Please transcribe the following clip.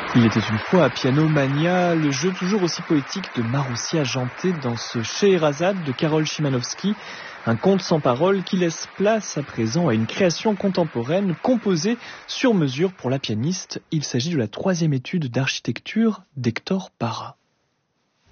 Il était une fois à Piano Mania, le jeu toujours aussi poétique de Maroussia Janté dans ce Scheherazade de Karol Szymanowski, un conte sans parole qui laisse place à présent à une création contemporaine composée sur mesure pour la pianiste. Il s'agit de la 3e étude d'architecture d'Hector Parra.